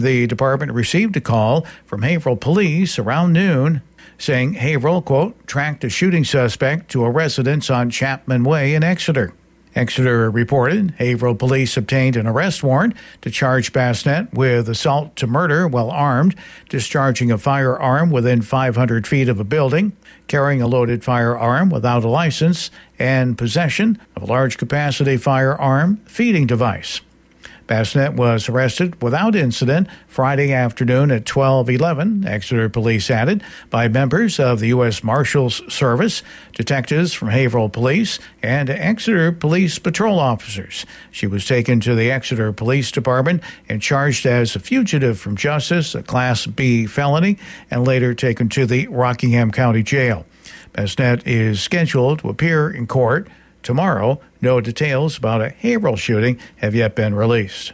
The department received a call from Haverhill police around noon saying Haverhill, quote, tracked a shooting suspect to a residence on Chapman Way in Exeter. Exeter reported Haverhill police obtained an arrest warrant to charge Bassnett with assault to murder while armed, discharging a firearm within 500 feet of a building, carrying a loaded firearm without a license, and possession of a large-capacity firearm feeding device. Bassnett was arrested without incident Friday afternoon at 12:11, Exeter police added, by members of the U.S. Marshals Service, detectives from Haverhill Police, and Exeter Police patrol officers. She was taken to the Exeter Police Department and charged as a fugitive from justice, a Class B felony, and later taken to the Rockingham County Jail. Bassnett is scheduled to appear in court tomorrow. No details about a Haverhill shooting have yet been released.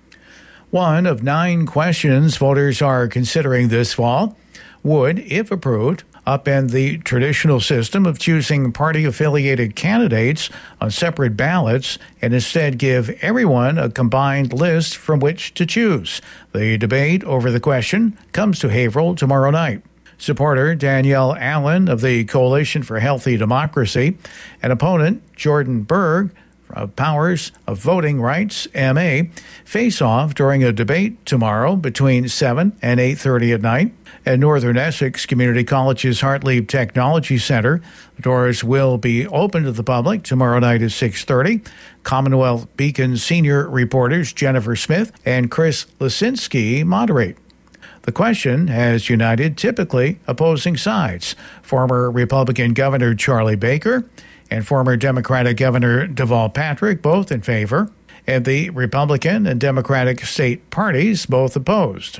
One of 9 questions voters are considering this fall would, if approved, upend the traditional system of choosing party-affiliated candidates on separate ballots and instead give everyone a combined list from which to choose. The debate over the question comes to Haverhill tomorrow night. Supporter Danielle Allen of the Coalition for Healthy Democracy and opponent Jordan Berg of Powers of Voting Rights, MA, face off during a debate tomorrow between 7 and 8:30 at night at Northern Essex Community College's Hartleib Technology Center. The doors will be open to the public tomorrow night at 6:30. Commonwealth Beacon senior reporters Jennifer Smith and Chris Lisinski moderate. The question has united typically opposing sides. Former Republican Governor Charlie Baker and former Democratic Governor Deval Patrick both in favor, and the Republican and Democratic state parties both opposed.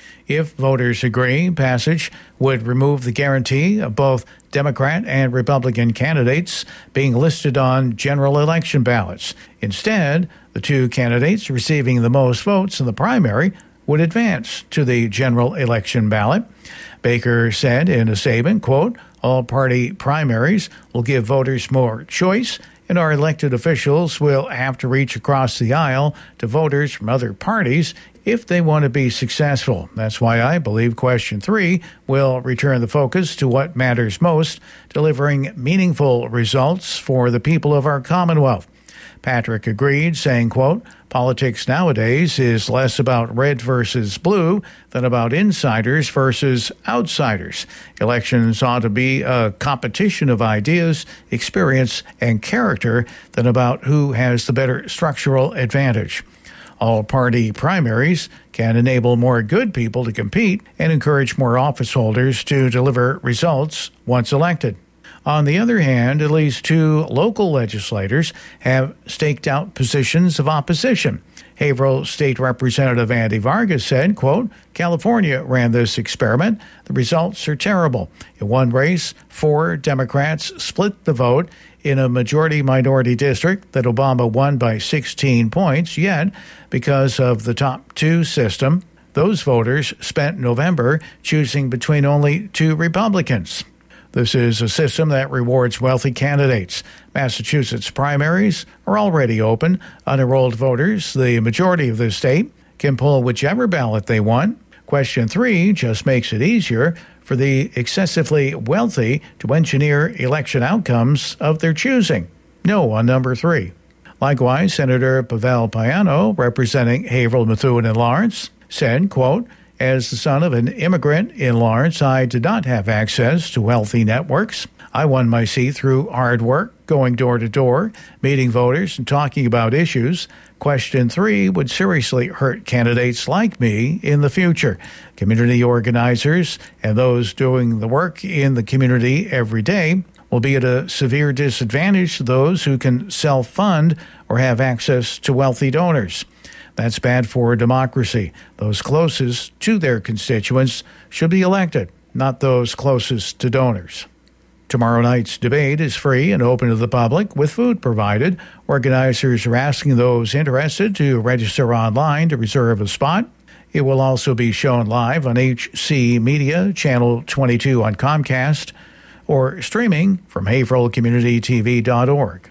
If voters agree, passage would remove the guarantee of both Democrat and Republican candidates being listed on general election ballots. Instead, the 2 candidates receiving the most votes in the primary would advance to the general election ballot. Baker said in a statement, quote, all party primaries will give voters more choice, and our elected officials will have to reach across the aisle to voters from other parties if they want to be successful. That's why I believe question 3 will return the focus to what matters most, delivering meaningful results for the people of our Commonwealth. Patrick agreed, saying, quote, politics nowadays is less about red versus blue than about insiders versus outsiders. Elections ought to be a competition of ideas, experience, and character than about who has the better structural advantage. All party primaries can enable more good people to compete and encourage more office holders to deliver results once elected. On the other hand, at least 2 local legislators have staked out positions of opposition. Haverhill State Representative Andy Vargas said, quote, California ran this experiment. The results are terrible. In one race, 4 Democrats split the vote in a majority-minority district that Obama won by 16 points, yet because of the top 2 system, those voters spent November choosing between only 2 Republicans. This is a system that rewards wealthy candidates. Massachusetts primaries are already open. Unenrolled voters, the majority of the state, can pull whichever ballot they want. Question 3 just makes it easier for the excessively wealthy to engineer election outcomes of their choosing. No on number 3. Likewise, Senator Pavel Payano, representing Haverhill, Methuen, and Lawrence, said, quote, as the son of an immigrant in Lawrence, I did not have access to wealthy networks. I won my seat through hard work, going door to door, meeting voters, and talking about issues. Question 3 would seriously hurt candidates like me in the future. Community organizers and those doing the work in the community every day will be at a severe disadvantage to those who can self-fund or have access to wealthy donors. That's bad for democracy. Those closest to their constituents should be elected, not those closest to donors. Tomorrow night's debate is free and open to the public with food provided. Organizers are asking those interested to register online to reserve a spot. It will also be shown live on HC Media, Channel 22 on Comcast, or streaming from HaverhillCommunityTV.org.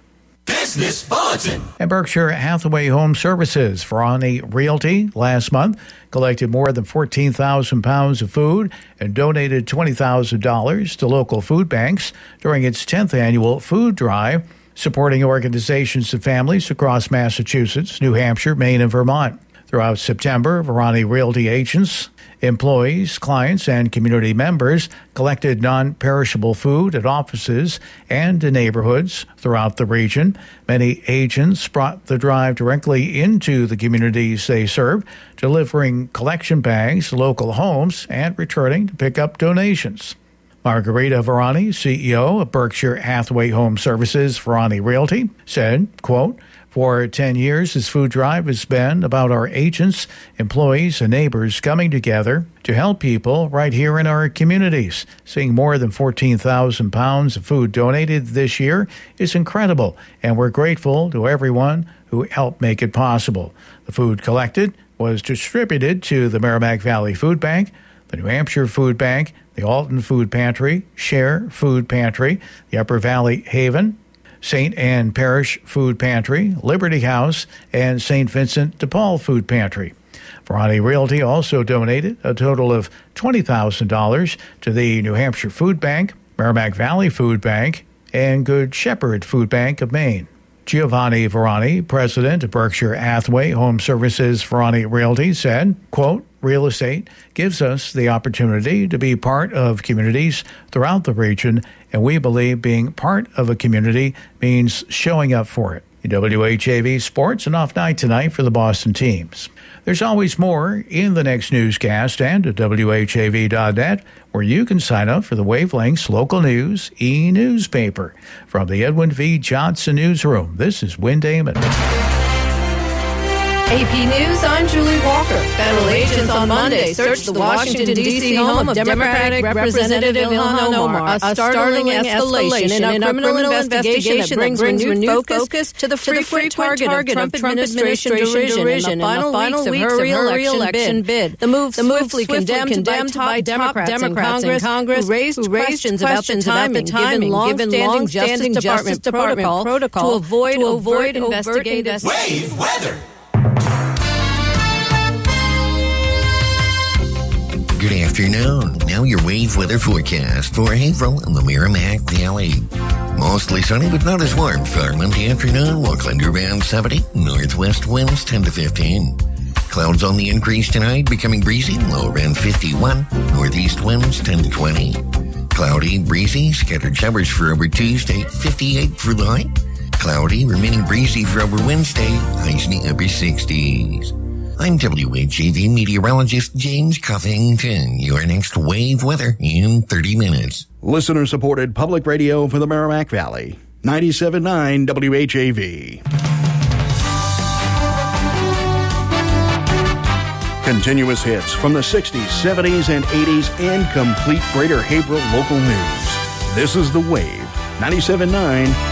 Business Bulletin. And Berkshire Hathaway Home Services, Ferrani Realty, last month collected more than 14,000 pounds of food and donated $20,000 to local food banks during its 10th annual food drive, supporting organizations and families across Massachusetts, New Hampshire, Maine, and Vermont. Throughout September, Ferrani Realty agents, employees, clients, and community members collected non-perishable food at offices and in neighborhoods throughout the region. Many agents brought the drive directly into the communities they serve, delivering collection bags to local homes and returning to pick up donations. Margarita Ferrani, CEO of Berkshire Hathaway Home Services, Ferrani Realty, said, quote, "For 10 years, this food drive has been about our agents, employees, and neighbors coming together to help people right here in our communities. Seeing more than 14,000 pounds of food donated this year is incredible, and we're grateful to everyone who helped make it possible." The food collected was distributed to the Merrimack Valley Food Bank, the New Hampshire Food Bank, the Alton Food Pantry, Share Food Pantry, the Upper Valley Haven, St. Anne Parish Food Pantry, Liberty House, and St. Vincent de Paul Food Pantry. Ferrani Realty also donated a total of $20,000 to the New Hampshire Food Bank, Merrimack Valley Food Bank, and Good Shepherd Food Bank of Maine. Giovanni Ferrani, president of Berkshire Hathaway Home Services Ferrani Realty, said, quote, "Real estate gives us the opportunity to be part of communities throughout the region, and we believe being part of a community means showing up for it." In WHAV Sports, an off night tonight for the Boston teams. There's always more in the next newscast and at WHAV.net, where you can sign up for the Wavelengths Local News e-newspaper. From the Edwin V. Johnson Newsroom, this is Win Damon. AP News, I'm Julie Walker. Federal agents on Monday searched the Washington, D.C. home of Democratic Representative Ilhan Omar, a startling escalation in a criminal investigation that brings renewed focus to the frequent target of Trump administration derision in the final weeks of her re-election bid. The move swiftly condemned by Democrats in Congress who raised questions about the timing given long-standing Justice Department protocol to avoid investigative... Wave weather. Good afternoon. Now your wave weather forecast for April in the Merrimack Valley. Mostly sunny but not as warm for Monday afternoon. Will clear around 70. Northwest winds 10 to 15. Clouds on the increase tonight, becoming breezy, low around 51. Northeast winds 10 to 20. Cloudy, breezy, scattered showers for over Tuesday, 58 for the high. Cloudy, remaining breezy for over Wednesday, highs in the upper 60s. I'm WHAV meteorologist James Cuffington. Your next wave weather in 30 minutes. Listener-supported public radio for the Merrimack Valley. 97.9 WHAV. Continuous hits from the 60s, 70s, and 80s and complete Greater Haverhill local news. This is The Wave. 97.9